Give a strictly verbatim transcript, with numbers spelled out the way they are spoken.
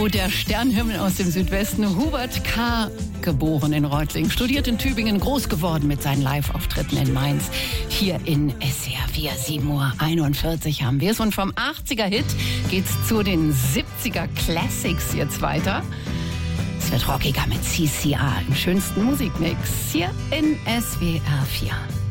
Oh, der Sternhimmel aus dem Südwesten. Hubert K., geboren in Reutlingen, studiert in Tübingen, groß geworden mit seinen Live-Auftritten in Mainz. Hier in S W R vier, sieben Uhr einundvierzig haben wir es. Und vom achtziger-Hit geht's zu den siebziger-Classics jetzt weiter. Es wird rockiger mit C C R im schönsten Musikmix hier in S W R vier.